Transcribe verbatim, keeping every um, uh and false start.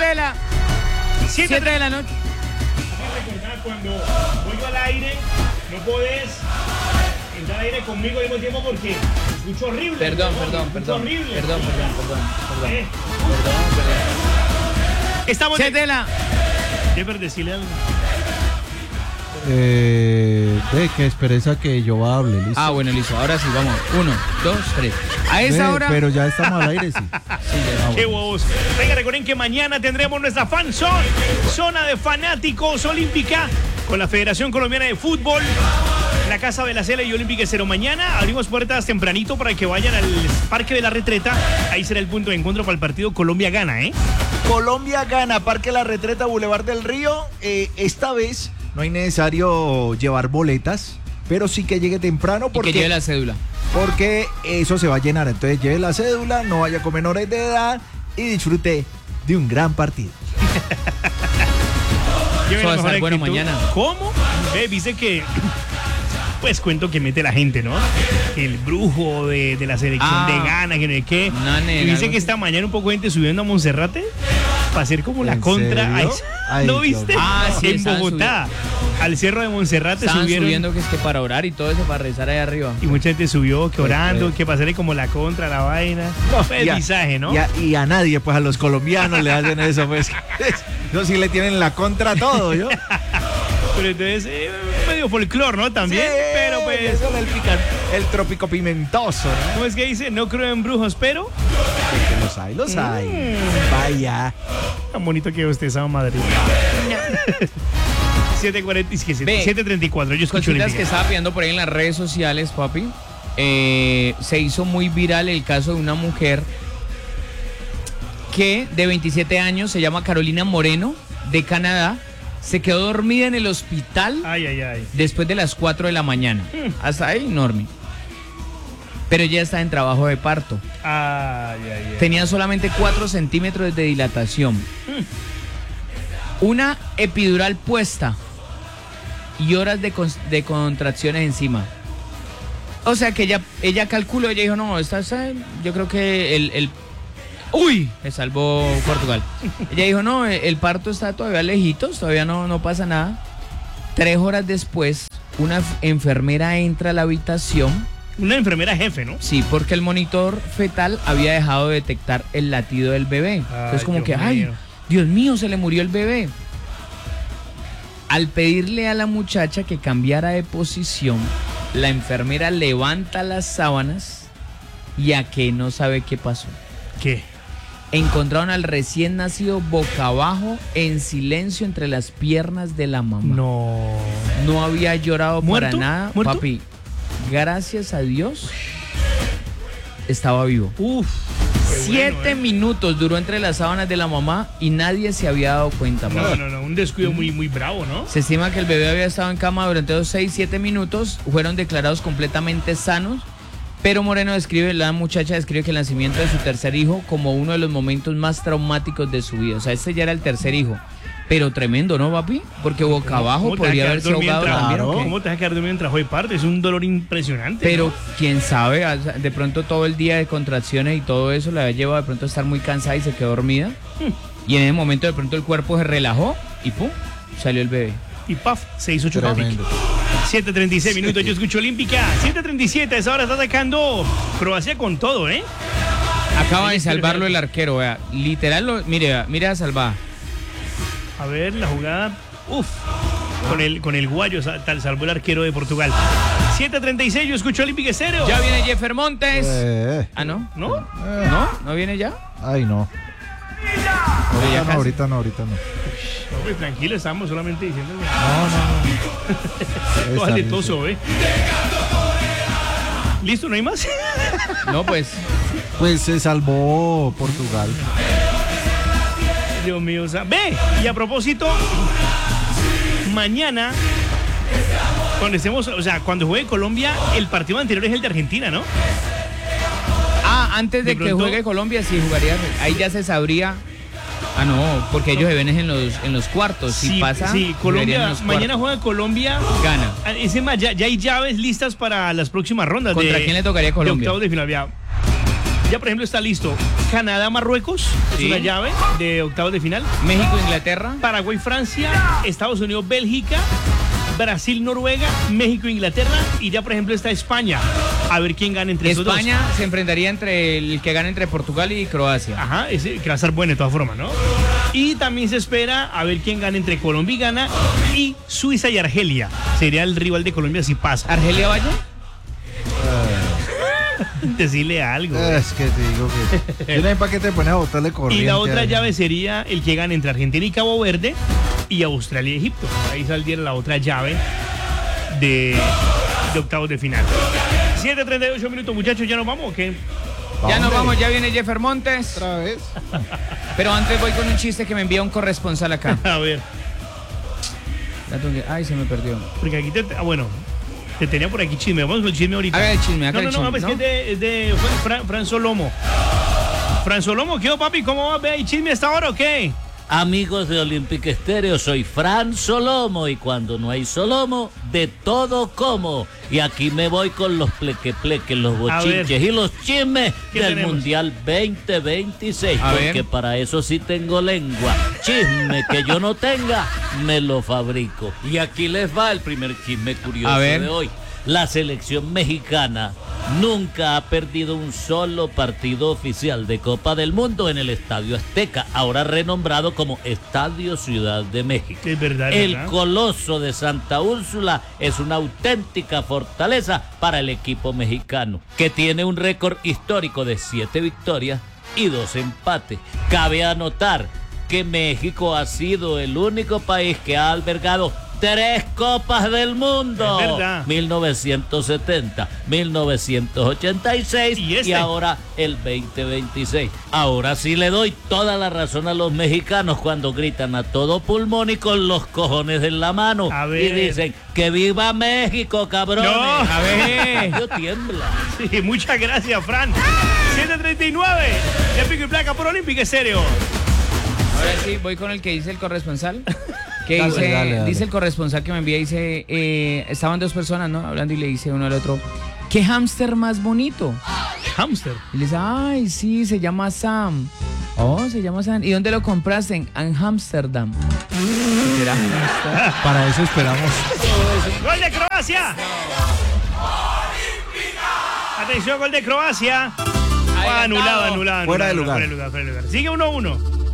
de la... siete de la noche. Recordar cuando voy al aire, no podés entrar al aire conmigo al mismo tiempo porque escucho horrible. Perdón, ¿no? perdón, perdón. Horrible. Perdón, perdón, perdón, perdón. ¿Eh? Perdón, perdón. Estamos... siete de la... Jefer, decirle algo. Eh, de que espereza que yo hable, listo. Ah, bueno, listo. Ahora sí, vamos. Uno, dos, tres. A esa Ve, hora... Pero ya estamos al aire, sí. Sí, Qué bobos. Venga, recuerden que mañana tendremos nuestra fan zone, zona de fanáticos olímpica con la Federación Colombiana de Fútbol. En la Casa de la Cela y Olímpica Cero. Mañana abrimos puertas tempranito para que vayan al Parque de la Retreta. Ahí será el punto de encuentro para el partido Colombia gana, ¿eh? Colombia gana, Parque La Retreta, Boulevard del Río. Eh, esta vez no hay necesario llevar boletas, pero sí que llegue temprano porque, y que lleve la cédula. porque eso se va a llenar. Entonces lleve la cédula, no vaya con menores de edad y disfrute de un gran partido. Lleve Eso va la a mejor estar bueno actitud. mañana. ¿Cómo? Ve, dice que... Pues cuento que mete la gente, ¿no? El brujo de, de la selección Ah, de Ghana, que no sé qué. una nena, Y dice algo que esta mañana un poco de gente subiendo a Monserrate para hacer como la ¿En contra. serio? a esa- Ay, ¿No Dios viste? mío. Ah, sí, en estaban Bogotá, al cerro de Monserrate Estaban subieron. subiendo que es que para orar y todo eso, para rezar ahí arriba. Y mucha gente subió, que orando, pues. que para hacerle como la contra, la vaina. Fue el y a- visaje, ¿no? Y a, y a nadie, pues a los colombianos le hacen eso, pues. Eso sí le tienen la contra a todo, ¿yo? Pero entonces, eh, medio folclor, ¿no? También, Sí, pero pues... eso es el, pica- el trópico pimentoso, ¿no? ¿Cómo es que dice? No creo en brujos, pero... Que los hay, los hay. Mm. Vaya. Tan bonito que usted estaba Madrid. siete cuarenta, es que Ve, siete treinta y cuatro, yo escucho Cositas Olímpica. que estaba pidiendo por ahí en las redes sociales, papi. Eh, se hizo muy viral el caso de una mujer que de veintisiete años, se llama Carolina Moreno, de Canadá, se quedó dormida en el hospital Ay, ay, ay. después de las cuatro de la mañana. Hasta ahí, enorme. Pero ella está en trabajo de parto. Ay, ay, ay. Tenía solamente cuatro centímetros de dilatación. Una epidural puesta y horas de, con- de contracciones encima. O sea que ella, ella calculó, ella dijo, no, esta, esta- yo creo que el, el... ¡Uy! Se salvó Portugal. Ella dijo, no, el parto está todavía lejitos, todavía no, no pasa nada. Tres horas después, una enfermera entra a la habitación. Una enfermera jefe, ¿no? Sí, porque el monitor fetal había dejado de detectar el latido del bebé. Entonces Ay, como Dios que, ay, mío. Dios mío, se le murió el bebé. Al pedirle a la muchacha que cambiara de posición, la enfermera levanta las sábanas y a que no sabe qué pasó. ¿Qué? Encontraron al recién nacido boca abajo en silencio entre las piernas de la mamá. No. No había llorado para ¿Muerto? nada. ¿Muerto? Papi, gracias a Dios, estaba vivo. Uf. qué Siete bueno, ¿eh? minutos duró entre las sábanas de la mamá y nadie se había dado cuenta. No, papi. no, no, un descuido muy, muy bravo, ¿no? Se estima que el bebé había estado en cama durante los seis, siete minutos. Fueron declarados completamente sanos. Pero Moreno describe, la muchacha describe que el nacimiento de su tercer hijo como uno de los momentos más traumáticos de su vida. O sea, este ya era el tercer hijo. Pero tremendo, ¿no, papi? Porque boca abajo ¿Cómo te vas a podría quedar haberse dormido ahogado en también. trabajo? ¿o qué? ¿Cómo te vas a quedar dormido en trabajo de parto? Es un dolor impresionante. Pero ¿no? quién sabe, o sea, de pronto todo el día de contracciones y todo eso la había llevado de pronto a estar muy cansada y se quedó dormida. Y en ese momento de pronto el cuerpo se relajó y pum, salió el bebé. Y paf, se hizo chupapic. Tremendo. siete treinta y seis minutos, yo escucho Olímpica. siete treinta y siete, a esa hora está atacando Croacia con todo, ¿eh? Acaba de salvarlo el arquero, vea. Literal, lo, mire, vea, mire a salvar. A ver, la jugada. Uf. Con el, con el guayo sal- tal salvó el arquero de Portugal. siete treinta y seis, yo escucho Olímpica cero. Ya viene Jeffer Montes. Eh, Ah, ¿no? ¿No? eh. ¿No? ¿No viene ya? Ay, no. Pero ya Ahorita no, casi. ahorita no, ahorita no. No, pues tranquilo, estamos solamente diciendo. No, no, no. Todo Está aletoso, ¿eh? ¿Listo? ¿No hay más? No, pues. Pues se salvó Portugal. Dios mío, o sea, ve, y a propósito, mañana, cuando estemos, o sea, cuando juegue Colombia, el partido anterior es el de Argentina, ¿no? Ah, antes de, De que pronto- juegue Colombia, sí jugaría. Ahí ya se sabría. Ah, no, porque ellos se ven en los, en los cuartos. Si sí, pasa, sí, se verían Colombia, en los mañana cuartos. juega Colombia. Gana. Ah, Encima, ya, ya hay llaves listas para las próximas rondas. ¿Contra de, quién le tocaría de Colombia? octavos de final, ya. Ya, por ejemplo, está listo Canadá-Marruecos, es Sí. una llave de octavos de final. México-Inglaterra. Paraguay-Francia, Estados Unidos-Bélgica, Brasil-Noruega, México-Inglaterra y ya, por ejemplo, está España. A ver quién gana entre esos dos. España se enfrentaría entre el que gane entre Portugal y Croacia. Ajá, ese, que va a estar bueno de todas formas, ¿no? Y también se espera a ver quién gana entre Colombia y Ghana y Suiza y Argelia. Sería el rival de Colombia si pasa. ¿Argelia Valle? Decirle algo. Es que te digo que. Yo no sé para qué te pones a botarle corriente. Y la otra a- llave sería el que gane entre Argentina y Cabo Verde y Australia y Egipto. Ahí saldría la otra llave de, de octavos de final. siete treinta y ocho minutos, muchachos, ¿ya nos vamos o qué? Ya nos ¿Dónde? vamos, ya viene Jeffer Montes. Otra vez. Pero antes voy con un chiste que me envía un corresponsal acá. A ver, La tengo que- Ay, se me perdió. porque aquí te... Ah, bueno, te tenía por aquí chisme. Vamos con el chisme ahorita. Haga el chisme, haga No, no, el no, chisme, es ¿no? que es de, es de Fran, Fran Solomo. Fran Solomo, ¿qué onda, papi? ¿Cómo vas? ¿Ve ahí chisme hasta ahora o qué? Amigos de Olympic Estéreo, soy Fran Solomo y cuando no hay Solomo, de todo como. Y aquí me voy con los pleque-pleques, los A ver. bochinches y los chismes ¿Qué del tenemos? Mundial veinte veintiséis. A Porque ver. para eso sí tengo lengua. Chisme que yo no tenga, me lo fabrico. Y aquí les va el primer chisme curioso A ver. de hoy. La selección mexicana nunca ha perdido un solo partido oficial de Copa del Mundo en el Estadio Azteca, ahora renombrado como Estadio Ciudad de México. Es verdad, es El verdad. Coloso de Santa Úrsula es una auténtica fortaleza para el equipo mexicano, que tiene un récord histórico de siete victorias y dos empates. Cabe anotar que México ha sido el único país que ha albergado tres Copas del Mundo. Es verdad. mil novecientos setenta, mil novecientos ochenta y seis ¿Y y, este? ahora el veinte veintiséis. Ahora sí le doy toda la razón a los mexicanos cuando gritan a todo pulmón y con los cojones en la mano. A ver. Y dicen que viva México, cabrones. No. A ver. Yo tiembla. Sí, muchas gracias, Fran. siete treinta y nueve, de pico y placa por Olímpica Estéreo. Ahora sí, voy con el que dice el corresponsal. Que Dale, dice, dale, dale. dice el corresponsal que me envía, dice, eh, estaban dos personas, ¿no? Hablando y le dice uno al otro, ¿qué hámster más bonito? Hamster. Y le dice, ay, sí, se llama Sam. Oh, se llama Sam. ¿Y dónde lo compraste? En Amsterdam. ¿Será? Para eso esperamos. Gol de Croacia. Atención, gol de Croacia. Ah, anulado, anulado. Fuera de anulado, lugar. Fuera de lugar, fuera de lugar. Sigue uno a uno.